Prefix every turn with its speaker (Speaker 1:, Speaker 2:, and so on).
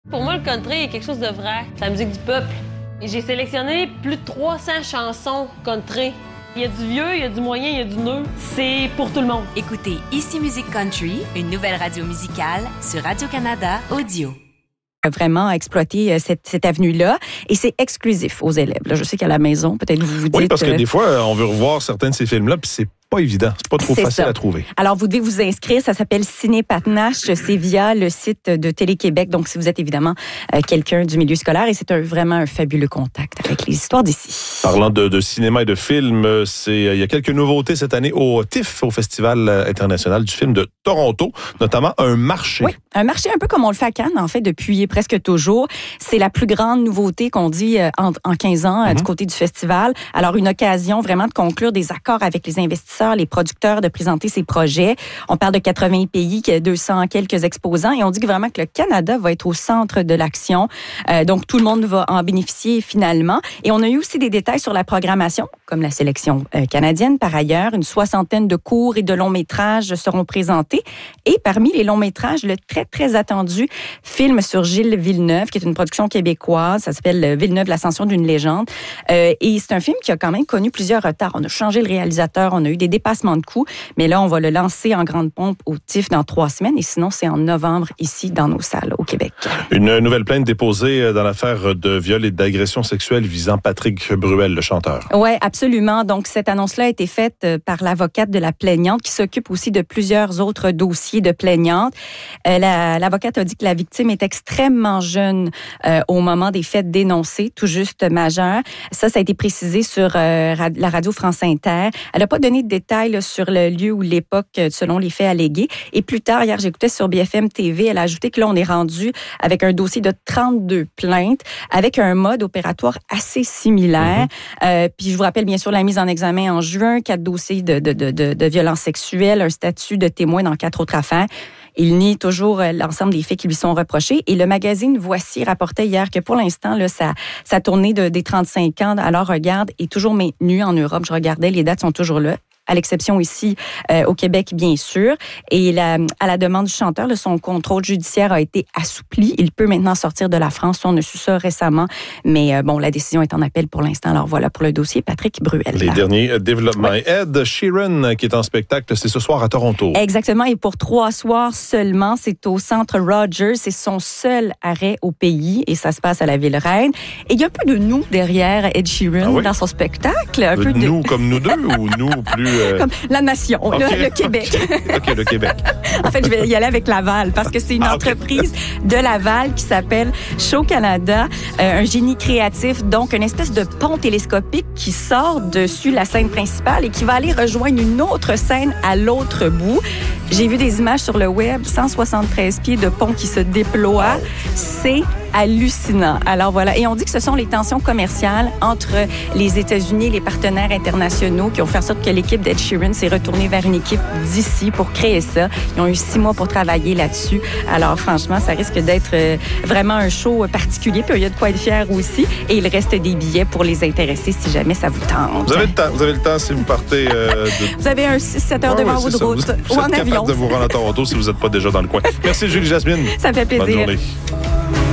Speaker 1: Pour moi, le country est quelque chose de vrai. C'est la musique du peuple. Et j'ai sélectionné plus de 300 chansons country. Il y a du vieux, il y a du moyen, il y a du neuf. C'est pour tout le monde.
Speaker 2: Écoutez Ici Musique Country, une nouvelle radio musicale sur Radio-Canada Audio.
Speaker 3: Vraiment exploiter cette avenue-là. Et c'est exclusif aux élèves. Là, je sais qu'à la maison, peut-être vous dites...
Speaker 4: Oui, parce que des fois, on veut revoir certains de ces films-là, puis c'est pas évident. C'est pas trop facile à trouver.
Speaker 3: Alors, vous devez vous inscrire. Ça s'appelle Ciné Patnache. C'est via le site de Télé-Québec. Donc, si vous êtes évidemment quelqu'un du milieu scolaire, et c'est vraiment un fabuleux contact avec les histoires d'ici.
Speaker 4: Parlant de cinéma et de films, il y a quelques nouveautés cette année au TIFF, au Festival international du film de Toronto, notamment un marché.
Speaker 3: Oui, un marché un peu comme on le fait à Cannes, en fait, depuis presque toujours. C'est la plus grande nouveauté qu'on dit en 15 ans du côté du festival. Alors, une occasion vraiment de conclure des accords avec les investisseurs, les producteurs, de présenter ses projets. On parle de 80 pays, 200 quelques exposants, et on dit que vraiment que le Canada va être au centre de l'action. Donc, tout le monde va en bénéficier finalement. Et on a eu aussi des détails sur la programmation, comme la sélection canadienne. Par ailleurs, une 60aine de courts et de longs métrages seront présentés. Et parmi les longs métrages, le très, très attendu film sur Gilles Villeneuve, qui est une production québécoise. Ça s'appelle Villeneuve, l'ascension d'une légende. Et c'est un film qui a quand même connu plusieurs retards. On a changé le réalisateur, on a eu des dépassements de coûts, mais là, on va le lancer en grande pompe au TIFF dans 3 semaines. Et sinon, c'est en novembre ici, dans nos salles, au Québec.
Speaker 4: Une nouvelle plainte déposée dans l'affaire de viol et d'agression sexuelle visant Patrick Bruel, le chanteur.
Speaker 3: Oui, absolument. Donc, cette annonce-là a été faite par l'avocate de la plaignante qui s'occupe aussi de plusieurs autres dossiers de plaignante. L'avocate a dit que la victime est extrêmement jeune au moment des faits dénoncés, tout juste majeure. Ça a été précisé sur la radio France Inter. Elle n'a pas donné de détails là, sur le lieu ou l'époque selon les faits allégués. Et plus tard, hier, j'écoutais sur BFM TV, elle a ajouté que là, on est rendu avec un dossier de 32 plaintes avec un mode opératoire assez similaire. Puis je vous rappelle bien sûr la mise en examen en juin, 4 dossiers de violences sexuelles, un statut de témoin dans 4 autres affaires. Il nie toujours l'ensemble des faits qui lui sont reprochés. Et le magazine Voici rapportait hier que pour l'instant, là, sa tournée des 35 ans à leur regard est toujours maintenue en Europe. Je regardais, les dates sont toujours là, à l'exception ici au Québec, bien sûr. Et à la demande du chanteur, là, son contrôle judiciaire a été assoupli. Il peut maintenant sortir de la France. On a su ça récemment. Mais bon, la décision est en appel pour l'instant. Alors voilà pour le dossier Patrick Bruel.
Speaker 4: Les derniers développements. Oui. Ed Sheeran, qui est en spectacle, c'est ce soir à Toronto.
Speaker 3: Exactement. Et pour 3 soirs seulement, c'est au Centre Rogers. C'est son seul arrêt au pays. Et ça se passe à la Ville-Reine. Et il y a un peu de nous derrière Ed Sheeran dans son spectacle. Un peu de
Speaker 4: nous comme nous deux ou nous plus...
Speaker 3: Comme la nation, le Québec.
Speaker 4: OK, le Québec.
Speaker 3: En fait, je vais y aller avec Laval parce que c'est une entreprise de Laval qui s'appelle Show Canada, un génie créatif, donc une espèce de pont télescopique qui sort dessus la scène principale et qui va aller rejoindre une autre scène à l'autre bout. J'ai vu des images sur le web, 173 pieds de pont qui se déploie. C'est hallucinant. Alors voilà, et on dit que ce sont les tensions commerciales entre les États-Unis et les partenaires internationaux qui ont fait en sorte que l'équipe d'Ed Sheeran s'est retournée vers une équipe d'ici pour créer ça. Ils ont eu 6 mois pour travailler là-dessus. Alors franchement, ça risque d'être vraiment un show particulier. Puis il y a de quoi être fier aussi. Et il reste des billets pour les intéresser si jamais ça vous tente.
Speaker 4: Vous avez le temps si vous partez...
Speaker 3: Vous avez un 6-7 heures devant vous de route ou en avion.
Speaker 4: Vous êtes capable de vous rendre à Toronto si vous n'êtes pas déjà dans le coin. Merci Julie Jasmine.
Speaker 3: Ça fait plaisir.
Speaker 4: Bonne journée.